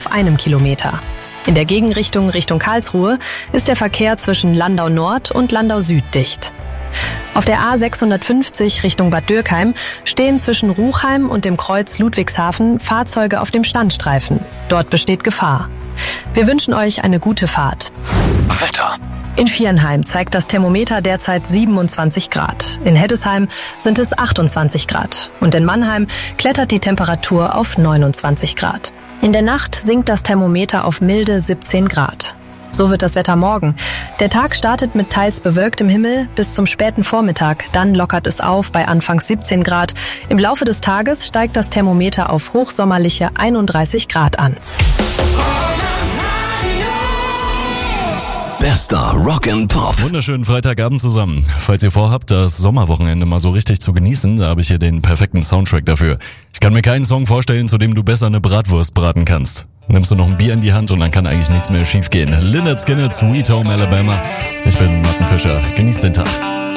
auf einem Kilometer. In der Gegenrichtung Richtung Karlsruhe ist der Verkehr zwischen Landau Nord und Landau Süd dicht. Auf der A650 Richtung Bad Dürkheim stehen zwischen Ruchheim und dem Kreuz Ludwigshafen Fahrzeuge auf dem Standstreifen. Dort besteht Gefahr. Wir wünschen euch eine gute Fahrt. Wetter. In Viernheim zeigt das Thermometer derzeit 27 Grad. In Heddesheim sind es 28 Grad. Und in Mannheim klettert die Temperatur auf 29 Grad. In der Nacht sinkt das Thermometer auf milde 17 Grad. So wird das Wetter morgen. Der Tag startet mit teils bewölktem Himmel bis zum späten Vormittag. Dann lockert es auf bei anfangs 17 Grad. Im Laufe des Tages steigt das Thermometer auf hochsommerliche 31 Grad an. Bester Rock and Pop. Wunderschönen Freitagabend zusammen. Falls ihr vorhabt, das Sommerwochenende mal so richtig zu genießen, da habe ich hier den perfekten Soundtrack dafür. Ich kann mir keinen Song vorstellen, zu dem du besser eine Bratwurst braten kannst. Nimmst du noch ein Bier in die Hand und dann kann eigentlich nichts mehr schief gehen. Lynyrd Skynyrd, Sweet Home Alabama. Ich bin Martin Fischer. Genießt den Tag.